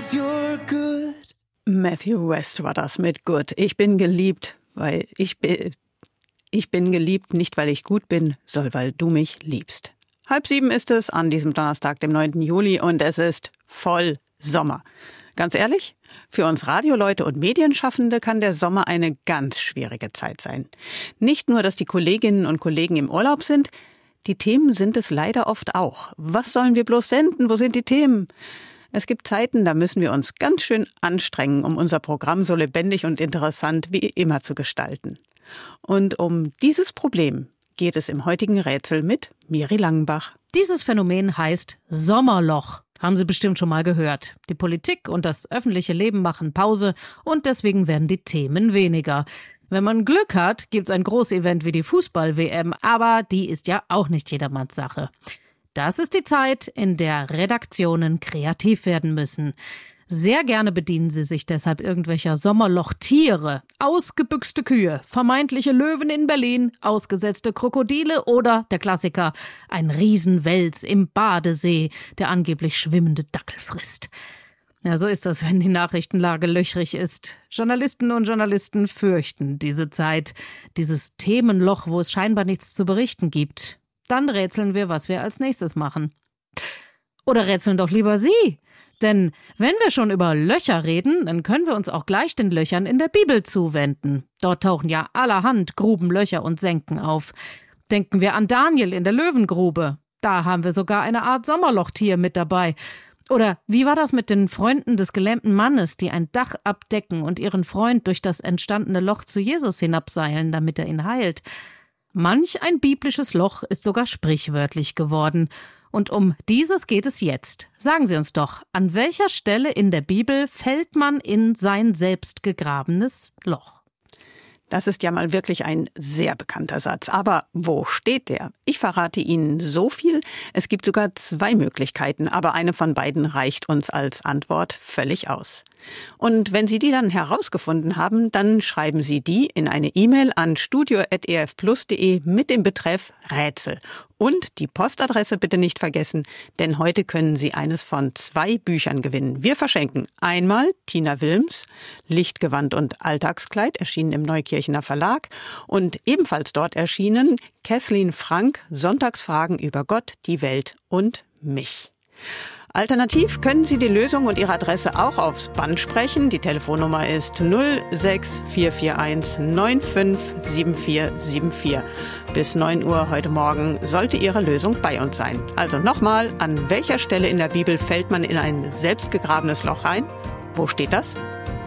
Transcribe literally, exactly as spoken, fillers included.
'cause you're good. Matthew West war das mit Good. Ich bin geliebt, weil ich bin, ich bin geliebt, nicht weil ich gut bin, sondern weil du mich liebst. Halb sieben ist es an diesem Donnerstag, dem neunten Juli, und es ist voll Sommer. Ganz ehrlich, für uns Radioleute und Medienschaffende kann der Sommer eine ganz schwierige Zeit sein. Nicht nur, dass die Kolleginnen und Kollegen im Urlaub sind, die Themen sind es leider oft auch. Was sollen wir bloß senden? Wo sind die Themen? Es gibt Zeiten, da müssen wir uns ganz schön anstrengen, um unser Programm so lebendig und interessant wie immer zu gestalten. Und um dieses Problem geht es im heutigen Rätsel mit Miri Langenbach. Dieses Phänomen heißt Sommerloch. Haben Sie bestimmt schon mal gehört. Die Politik und das öffentliche Leben machen Pause und deswegen werden die Themen weniger. Wenn man Glück hat, gibt's ein Großevent wie die Fußball-W M, aber die ist ja auch nicht jedermanns Sache. Das ist die Zeit, in der Redaktionen kreativ werden müssen. Sehr gerne bedienen sie sich deshalb irgendwelcher Sommerlochtiere. Ausgebüxte Kühe, vermeintliche Löwen in Berlin, ausgesetzte Krokodile oder, der Klassiker, ein Riesenwels im Badesee, der angeblich schwimmende Dackel frisst. Ja, so ist das, wenn die Nachrichtenlage löchrig ist. Journalisten und Journalisten fürchten diese Zeit, dieses Themenloch, wo es scheinbar nichts zu berichten gibt. Dann rätseln wir, was wir als nächstes machen. Oder rätseln doch lieber Sie. Denn wenn wir schon über Löcher reden, dann können wir uns auch gleich den Löchern in der Bibel zuwenden. Dort tauchen ja allerhand Gruben, Löcher und Senken auf. Denken wir an Daniel in der Löwengrube. Da haben wir sogar eine Art Sommerlochtier mit dabei. Oder wie war das mit den Freunden des gelähmten Mannes, die ein Dach abdecken und ihren Freund durch das entstandene Loch zu Jesus hinabseilen, damit er ihn heilt? Manch ein biblisches Loch ist sogar sprichwörtlich geworden. Und um dieses geht es jetzt. Sagen Sie uns doch, an welcher Stelle in der Bibel fällt man in sein selbst gegrabenes Loch? Das ist ja mal wirklich ein sehr bekannter Satz. Aber wo steht der? Ich verrate Ihnen so viel. Es gibt sogar zwei Möglichkeiten, aber eine von beiden reicht uns als Antwort völlig aus. Und wenn Sie die dann herausgefunden haben, dann schreiben Sie die in eine E-Mail an studio at e f plus punkt de mit dem Betreff Rätsel. Und die Postadresse bitte nicht vergessen, denn heute können Sie eines von zwei Büchern gewinnen. Wir verschenken einmal Tina Wilms, Lichtgewand und Alltagskleid, erschienen im Neukirchener Verlag, und ebenfalls dort erschienen Kathleen Frank, Sonntagsfragen über Gott, die Welt und mich. Alternativ können Sie die Lösung und Ihre Adresse auch aufs Band sprechen. Die Telefonnummer ist null sechs vier vier eins neun fünf sieben vier sieben vier. Bis neun Uhr heute Morgen sollte Ihre Lösung bei uns sein. Also nochmal, an welcher Stelle in der Bibel fällt man in ein selbstgegrabenes Loch rein? Wo steht das?